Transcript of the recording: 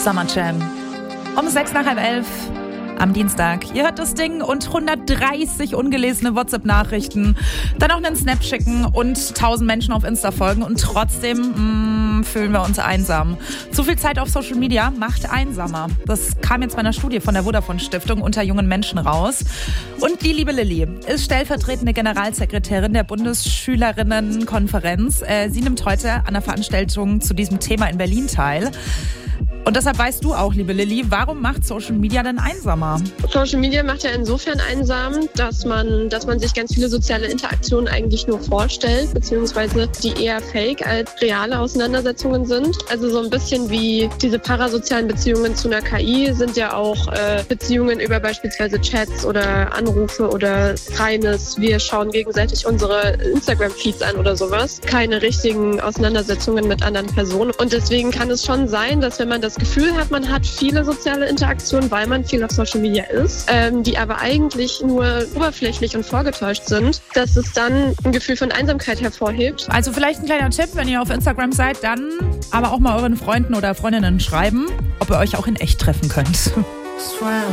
Summer Jam. Um 11:06 am Dienstag. Ihr hört das Ding und 130 ungelesene WhatsApp-Nachrichten, dann auch einen Snap schicken und 1000 Menschen auf Insta folgen und trotzdem fühlen wir uns einsam. Zu viel Zeit auf Social Media macht einsamer. Das kam jetzt bei einer Studie von der Vodafone-Stiftung unter jungen Menschen raus. Und die liebe Lilly ist stellvertretende Generalsekretärin der Bundesschülerinnenkonferenz. Sie nimmt heute an einer Veranstaltung zu diesem Thema in Berlin teil. Und deshalb weißt du auch, liebe Lilly, warum macht Social Media denn einsamer? Social Media macht ja insofern einsam, dass man sich ganz viele soziale Interaktionen eigentlich nur vorstellt, beziehungsweise die eher fake als reale Auseinandersetzungen sind. Also so ein bisschen wie diese parasozialen Beziehungen zu einer KI sind ja auch Beziehungen über beispielsweise Chats oder Anrufe oder reines, wir schauen gegenseitig unsere Instagram-Feeds an oder sowas. Keine richtigen Auseinandersetzungen mit anderen Personen. Und deswegen kann es schon sein, dass wenn man das Gefühl hat, man hat viele soziale Interaktionen, weil man viel auf Social Media ist, die aber eigentlich nur oberflächlich und vorgetäuscht sind, dass es dann ein Gefühl von Einsamkeit hervorhebt. Also vielleicht ein kleiner Tipp, wenn ihr auf Instagram seid, dann aber auch mal euren Freunden oder Freundinnen schreiben, ob ihr euch auch in echt treffen könnt.